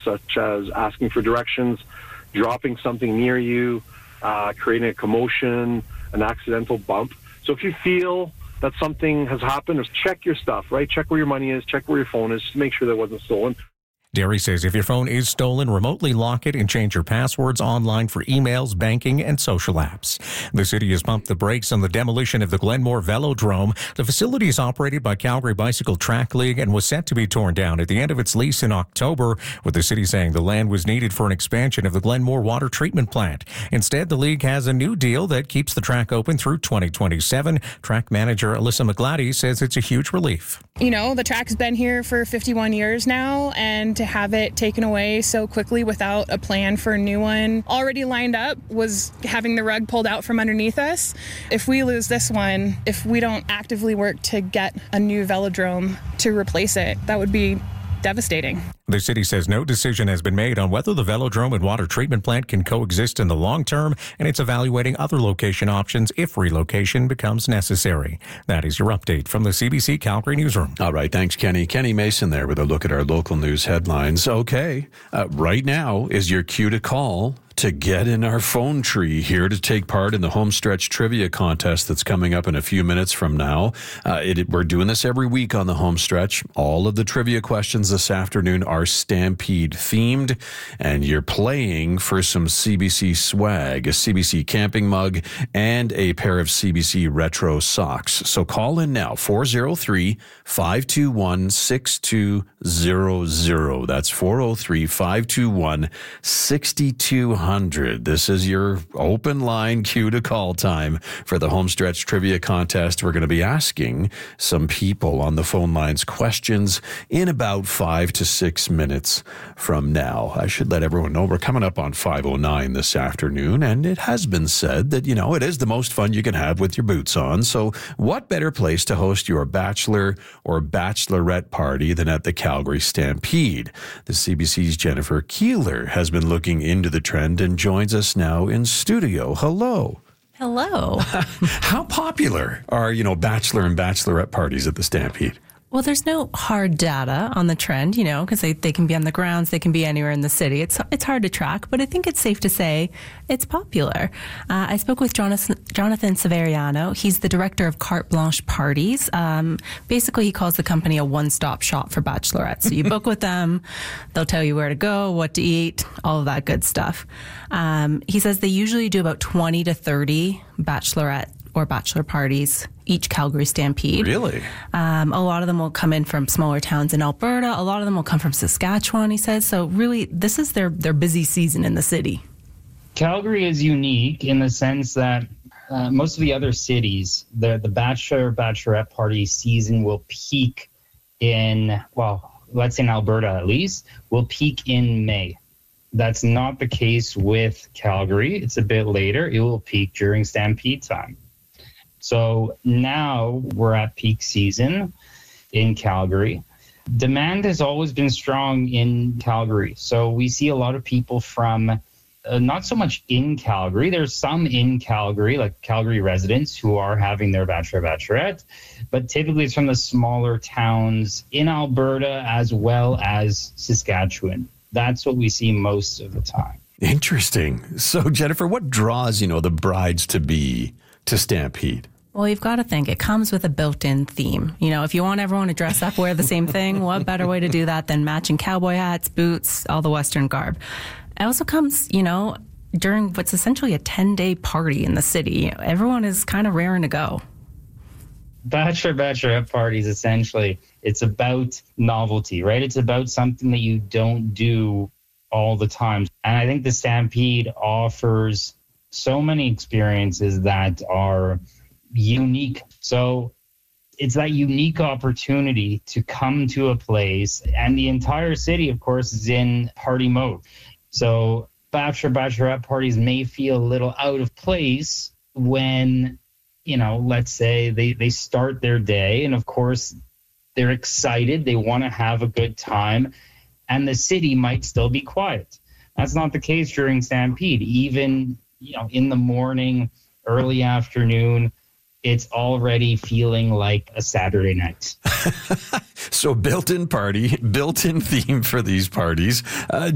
such as asking for directions, dropping something near you, creating a commotion, an accidental bump. So if you feel that something has happened, check your stuff, right? Check where your money is, check where your phone is, to make sure that it wasn't stolen. Derry says if your phone is stolen, remotely lock it and change your passwords online for emails, banking, and social apps. The city has pumped the brakes on the demolition of the Glenmore Velodrome. The facility is operated by Calgary Bicycle Track League and was set to be torn down at the end of its lease in October, with the city saying the land was needed for an expansion of the Glenmore water treatment plant. Instead, the league has a new deal that keeps the track open through 2027. Track manager Alyssa McGladdy says it's a huge relief. You know, the track's been here for 51 years now, and to have it taken away so quickly without a plan for a new one already lined up was having the rug pulled out from underneath us. If we lose this one, if we don't actively work to get a new velodrome to replace it, that would be devastating. The city says no decision has been made on whether the velodrome and water treatment plant can coexist in the long term, and it's evaluating other location options if relocation becomes necessary. That is your update from the CBC Calgary Newsroom. All right, thanks, Kenny. Kenny Mason there with a look at our local news headlines. Okay, right now is your cue to call to get in our phone tree here to take part in the Homestretch Trivia Contest that's coming up in a few minutes from now. We're doing this every week on the Homestretch. All of the trivia questions this afternoon are Stampede themed, and you're playing for some CBC swag, a CBC camping mug, and a pair of CBC retro socks. So call in now, 403-521-6200. That's 403-521-6200. This is your open line cue to call time for the Homestretch Trivia Contest. We're going to be asking some people on the phone lines questions in about 5 to 6 minutes from now. I should let everyone know we're coming up on 5:09 this afternoon, and it has been said that, you know, it is the most fun you can have with your boots on. So what better place to host your bachelor or bachelorette party than at the Calgary Stampede? The CBC's Jennifer Keeler has been looking into the trend and joins us now in studio. Hello. Hello. How popular are, bachelor and bachelorette parties at the Stampede? Well, there's no hard data on the trend, because they can be on the grounds, they can be anywhere in the city. It's hard to track, but I think it's safe to say it's popular. I spoke with Jonathan Severiano. He's the director of Carte Blanche Parties. Basically, he calls the company a one-stop shop for bachelorettes. So you book with them, they'll tell you where to go, what to eat, all of that good stuff. He says they usually do about 20 to 30 bachelorette or bachelor parties each Calgary Stampede. Really? A lot of them will come in from smaller towns in Alberta. A lot of them will come from Saskatchewan, he says. So really, this is their busy season in the city. Calgary is unique in the sense that most of the other cities, the bachelorette party season will peak in, let's say in Alberta at least, will peak in May. That's not the case with Calgary. It's a bit later. It will peak during Stampede time. So now we're at peak season in Calgary. Demand has always been strong in Calgary. So we see a lot of people from not so much in Calgary. There's some in Calgary, like Calgary residents who are having their bachelorette, but typically it's from the smaller towns in Alberta as well as Saskatchewan. That's what we see most of the time. Interesting. So Jennifer, what draws, the brides-to-be to Stampede? Well, you've got to think it comes with a built-in theme. If you want everyone to dress up, wear the same thing, what better way to do that than matching cowboy hats, boots, all the Western garb. It also comes, during what's essentially a 10-day party in the city. Everyone is kind of raring to go. Bachelorette parties, essentially, it's about novelty, right? It's about something that you don't do all the time. And I think the Stampede offers so many experiences that are unique. So it's that unique opportunity to come to a place, and the entire city, of course, is in party mode. So bachelorette parties may feel a little out of place when, let's say they start their day, and of course they're excited, they want to have a good time, and the city might still be quiet. That's not the case during Stampede. Even, in the morning, early afternoon, it's already feeling like a Saturday night. So built-in party, built-in theme for these parties.